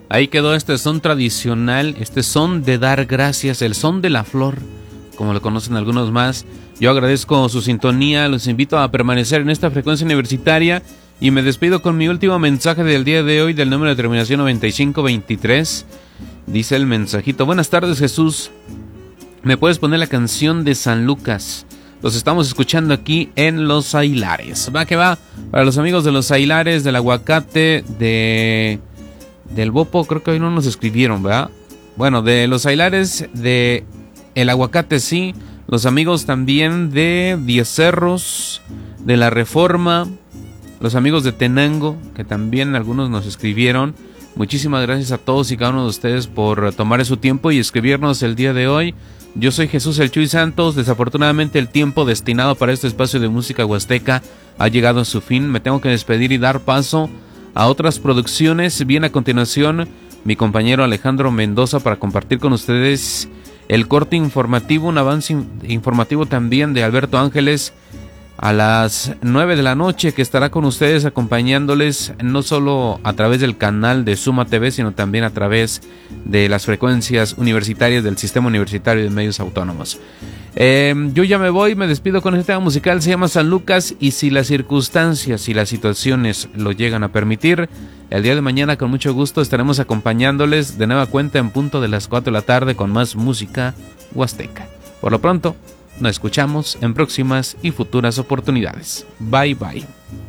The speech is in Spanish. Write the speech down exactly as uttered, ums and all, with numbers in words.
Ahí quedó este son tradicional, este son de dar gracias, el son de la flor, como lo conocen algunos más. Yo agradezco su sintonía, los invito a permanecer en esta frecuencia universitaria y me despido con mi último mensaje del día de hoy, del número de terminación noventa y cinco veintitrés. Dice el mensajito: buenas tardes, Jesús, ¿me puedes poner la canción de San Lucas? Los estamos escuchando aquí en Los Ahilares. Va que va, para los amigos de Los Ahilares, del Aguacate, de... del Bopo, creo que hoy no nos escribieron, ¿verdad? Bueno, de Los Ahilares, de El Aguacate, sí. Los amigos también de Diez Cerros, de La Reforma, los amigos de Tenango, que también algunos nos escribieron. Muchísimas gracias a todos y cada uno de ustedes por tomar su tiempo y escribirnos el día de hoy. Yo soy Jesús El Chuy Santos. Desafortunadamente el tiempo destinado para este espacio de música huasteca ha llegado a su fin. Me tengo que despedir y dar paso a otras producciones. Viene a continuación mi compañero Alejandro Mendoza para compartir con ustedes el corte informativo, un avance informativo también de Alberto Ángeles a las nueve de la noche, que estará con ustedes acompañándoles no solo a través del canal de Suma T V, sino también a través de las frecuencias universitarias del Sistema Universitario de Medios Autónomos. Eh, yo ya me voy, me despido con este tema musical, se llama San Lucas, y si las circunstancias y las situaciones lo llegan a permitir, el día de mañana con mucho gusto estaremos acompañándoles de nueva cuenta en punto de las cuatro de la tarde con más música huasteca. Por lo pronto, nos escuchamos en próximas y futuras oportunidades. Bye bye.